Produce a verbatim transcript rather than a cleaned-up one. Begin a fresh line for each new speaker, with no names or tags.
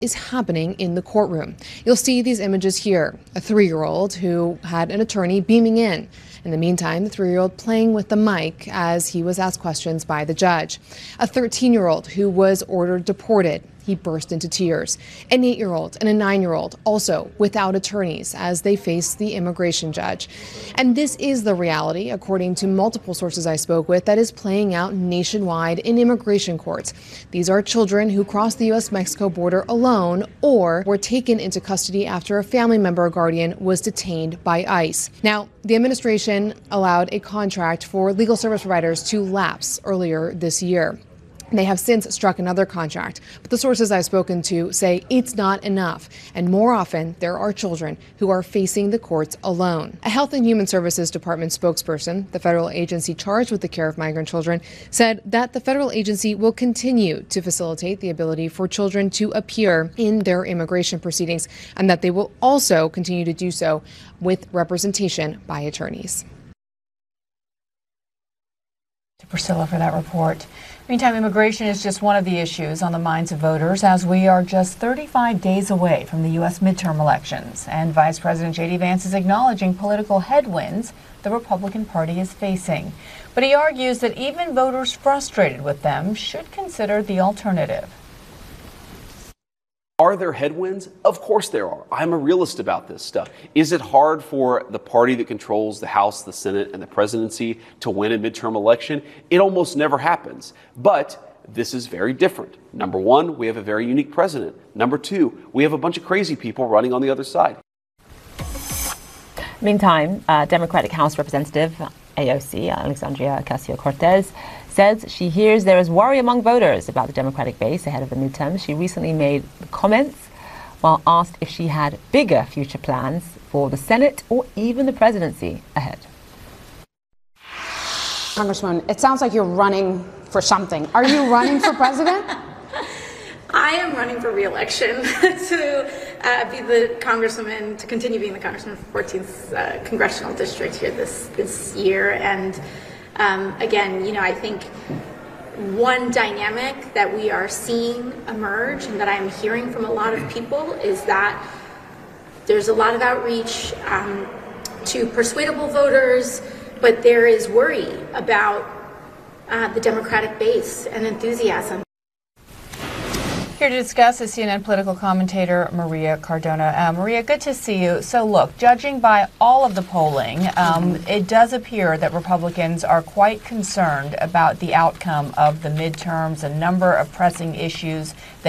is happening in the courtroom. You'll see these images here. A three-year-old who had an attorney beaming in. In the meantime, the three-year-old playing with the mic as he was asked questions by the judge. A thirteen-year-old who was ordered deported. He burst into tears. An eight-year-old and a nine-year-old also without attorneys as they face the immigration judge. And this is the reality, according to multiple sources I spoke with, that is playing out nationwide in immigration courts. These are children who crossed the U S Mexico border alone or were taken into custody after a family member or guardian was detained by ICE. Now, the administration allowed a contract for legal service providers to lapse earlier this year. They have since struck another contract, but the sources I've spoken to say it's not enough, and more often there are children who are facing the courts alone. A Health and Human Services Department spokesperson, the federal agency charged with the care of migrant children, said that the federal agency will continue to facilitate the ability for children to appear in their immigration proceedings, and that they will also continue to do so with representation by attorneys.
To Priscilla for that report. Meantime, immigration is just one of the issues on the minds of voters as we are just thirty-five days away from the U S midterm elections. And Vice President J D Vance is acknowledging political headwinds the Republican Party is facing. But he argues that even voters frustrated with them should consider the alternative.
Are there headwinds? Of course there are. I'm a realist about this stuff. Is it hard for the party that controls the House, the Senate, and the presidency to win a midterm election? It almost never happens. But this is very different. Number one, we have a very unique president. Number two, we have a bunch of crazy people running on the other side.
Meantime, uh, Democratic House Representative A O C, Alexandria Ocasio-Cortez, says she hears there is worry among voters about the Democratic base ahead of the midterms. She recently made comments while asked if she had bigger future plans for the Senate or even the presidency ahead.
Congresswoman, it sounds like you're running for something. Are you running for president?
I am running for re-election to uh, be the congresswoman, to continue being the congresswoman for fourteenth uh, congressional district here this, this year. And Um, again, you know, I think one dynamic that we are seeing emerge and that I'm hearing from a lot of people is that there's a lot of outreach um, to persuadable voters, but there is worry about uh, the Democratic base and enthusiasm.
Here to discuss is C N N political commentator Maria Cardona. Uh, Maria, good to see you. So look, judging by all of the polling, um, mm-hmm. it does appear that Republicans are quite concerned about the outcome of the midterms, a number of pressing issues that